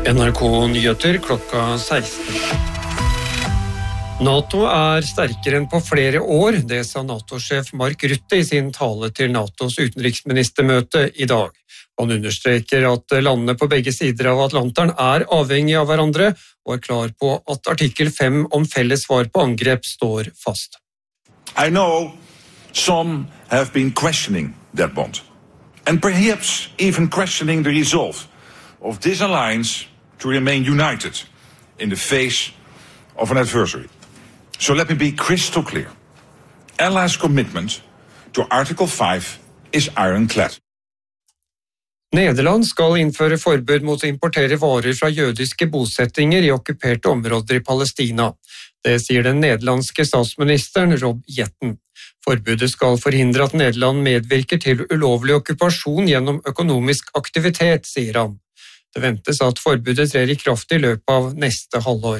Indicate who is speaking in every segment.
Speaker 1: NRK Nyheter klokka 16. NATO sterkere enn på flere år, det sa NATO-sjef Mark Rutte i sin tale til NATOs utenriksministermøte i dag. Han understreker at landene på begge sider av Atlanteren avhengige av hverandre, og klar på at artikkel 5 om felles svar på angrep står fast.
Speaker 2: I know some have been questioning that bond, and perhaps even questioning the resolve of this alliance to remain united in the face of an adversary. So let me be crystal clear. Allies' commitment to Article 5 is ironclad.
Speaker 1: Nederland skal innføre forbud mot å importere varer fra jødiske bosettinger i okkuperte områder i Palestina. Det sier den nederlandske statsministeren Rob Jetten. Forbudet skal forhindre at Nederland medvirker til ulovlig okkupasjon gjennom økonomisk aktivitet, sier han. Det ventes at forbudet trer i kraft i løpet av neste halvår.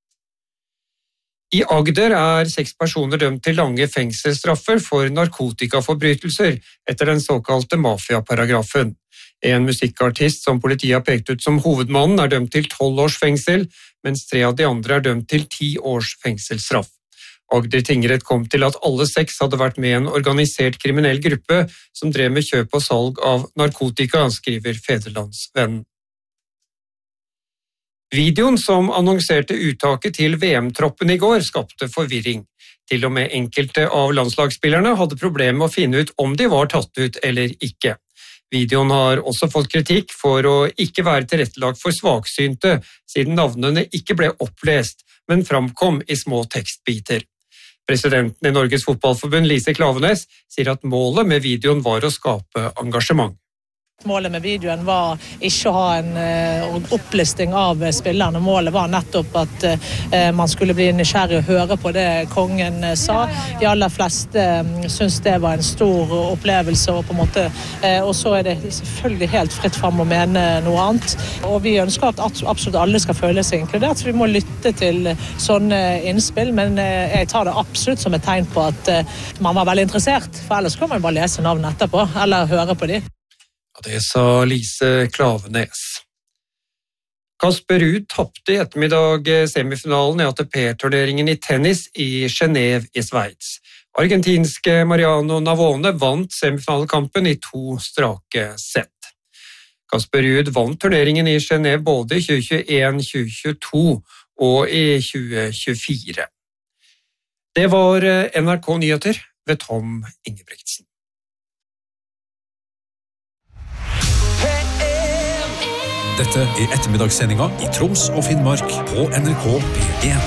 Speaker 1: I Agder 6 personer dømt til lange fengselsstraffer for narkotikaforbrytelser etter den såkalte mafiaparagrafen. En musikkartist som politiet har pekt ut som hovedmannen dømt til 12 års fengsel, mens 3 av de andre dømt til 10 års fengselsstraff. Agder tingrett kom til at alle 6 hadde vært med i en organisert kriminell gruppe som drev med kjøp og salg av narkotika, skriver Fædrelandsvennen. Videoen som annonserte uttaket til VM-troppen i går skapte forvirring. Til og med enkelte av landslagsspillerne hadde problemer med å finne ut om de var tatt ut eller ikke. Videoen har også fått kritikk for å ikke være tilrettelagt for svaksynte, siden navnene ikke ble opplest, men framkom i små tekstbiter. Presidenten i Norges Fotballforbund, Lise Klaveness, sier at målet med videoen var å skape engasjement.
Speaker 3: Målet med videoen var ikke å ha en opplisting av spillerne. Målet var nettopp at man skulle bli nysgjerrig og høre på det kongen sa. De aller fleste synes det var en stor opplevelse, og på en måte, og så det selvfølgelig helt fritt frem å mene noe annet. Og vi ønsker at absolutt alle skal føle seg inkludert, så vi må lytte til sånne innspill, men jeg tar det absolutt som et tegn på at man var veldig interessert, for ellers kan man bare lese navnet etterpå, eller høre på de.
Speaker 1: Det sa Lise Klaveness. Casper Ruud tapte i ettermiddag semifinalen i ATP-turneringen i tennis i Genève i Sveits. Argentinske Mariano Navone vant semifinalekampen i 2 strake sett. Casper Ruud vant turneringen i Genève både i 2021, 2022 og i 2024. Det var NRK Nyheter ved Tom Ingebrigtsen.
Speaker 4: Dette ettermiddagssendinga i Troms og Finnmark på NRK P1.